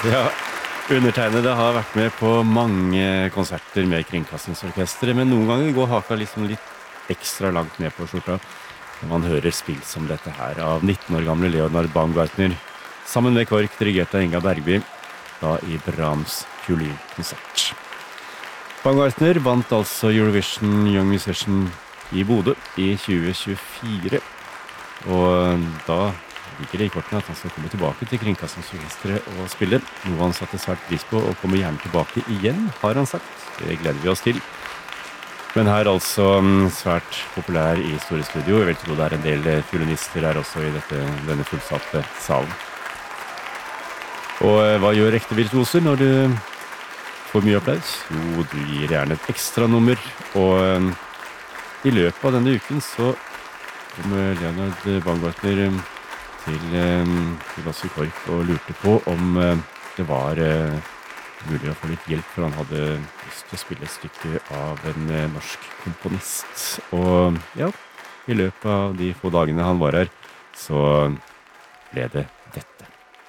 Ja, undertegnede har vært med på mange konserter med Kringkastingsorkestret, men noen ganger går haka liksom litt ekstra langt ned på skjorta når man hører spill som dette her av 19 år gamle Leonard Baumgartner, sammen med KORK dirigert av Inga Bergby, da i Brahms fiolinkonsert. Baumgartner vant altså Eurovision Young Musician i Bodø i 2024, og da ligger det i kortene at han skal komme tilbake til Kringkastingsorkestret og spille, noe han satte svært pris på, og kommer gjerne tilbake igjen, har han sagt. Det gleder vi oss til. Men her altså svært populær i Store Studio. Jeg vil tro det en del fiolinister her også i denne fullsatte salen. Og hva gjør ekte virtuoser når du får mye applaus? Jo, du gir gjerne et ekstra nummer, og i løpet av denne uken så kommer Leonard Baumgartner til oss i KORK og lurte på om det var mulig å få litt hjelp, for han hadde lyst til å spille et stykke av en norsk komponist. Og ja, i løpet av de få dagene han var her, så ble det